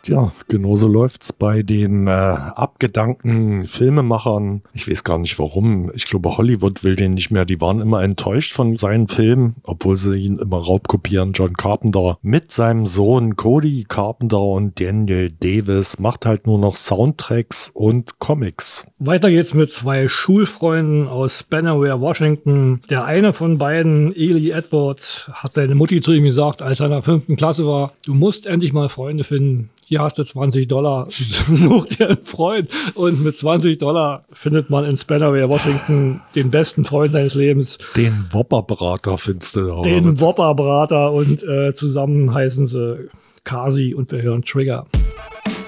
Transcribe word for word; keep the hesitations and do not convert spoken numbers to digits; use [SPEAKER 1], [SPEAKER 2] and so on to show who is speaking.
[SPEAKER 1] Ja, genauso läuft's bei den äh, abgedankten Filmemachern. Ich weiß gar nicht warum. Ich glaube, Hollywood will den nicht mehr. Die waren immer enttäuscht von seinen Filmen, obwohl sie ihn immer raubkopieren. John Carpenter mit seinem Sohn Cody Carpenter und Daniel Davis macht halt nur noch Soundtracks und Comics.
[SPEAKER 2] Weiter geht's mit zwei Schulfreunden aus Spanaway, Washington. Der eine von beiden, Eli Edwards, hat seine Mutti zu ihm gesagt, als er in der fünften Klasse war, du musst endlich mal Freunde finden. Hier hast du zwanzig Dollar, such dir einen Freund. Und mit zwanzig Dollar findet man in Spanaway, Washington, den besten Freund seines Lebens.
[SPEAKER 1] Den Whopper-Brater findest du.
[SPEAKER 2] Den Whopper-Brater und äh, zusammen heißen sie Kasi und wir hören Trigger.